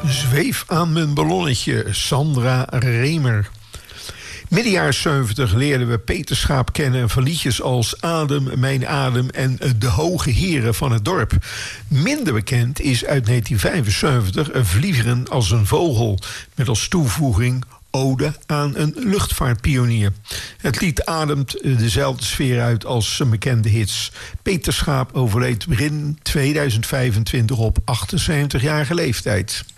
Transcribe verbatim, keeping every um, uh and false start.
Zweef aan mijn ballonnetje, Sandra Remer. Midden jaren zeventig leerden we Peter Schaap kennen van liedjes als Adem, Mijn Adem en De Hoge Heren van het Dorp. Minder bekend is uit negentien vijfenzeventig Vliegen als een Vogel, met als toevoeging Ode aan een luchtvaartpionier. Het lied ademt dezelfde sfeer uit als zijn bekende hits. Peter Schaap overleed begin tweeduizend vijfentwintig op achtenzeventigjarige leeftijd.